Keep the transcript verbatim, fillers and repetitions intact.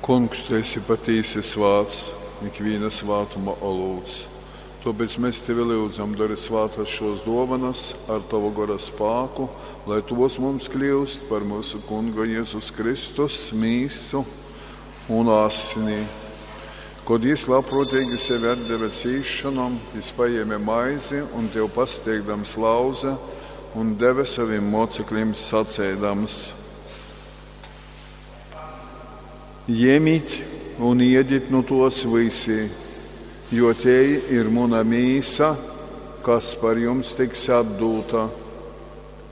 Kungs, tu esi patīsi svāts, ikviena svātuma olūts. Tāpēc mēs tevi lūdzam, dari svātas šos dovanas ar tavu gara spēku, lai tos mums kļūst par mūsu Kunga Jēzus Kristus mīsu un asinī. Kad Jis labprātīgi sevi atdeva cīšanam, Jis paēma maizi un tev pasteigdams lauza un deva saviem mocekļiem sacēdams: Ņemiet un ēdiet no tos visi, jo te ir mana mīsa, kas par jums tiks atdota.